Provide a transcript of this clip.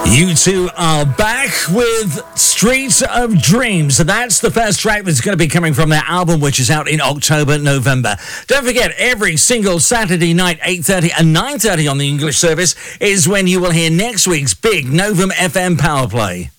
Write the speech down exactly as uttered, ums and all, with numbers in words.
U two are back with Streets of Dreams. So that's the first track that's going to be coming from their album, which is out in October, November. Don't forget, every single Saturday night, eight thirty and nine thirty on the English service is when you will hear next week's big Novum F M Power Play.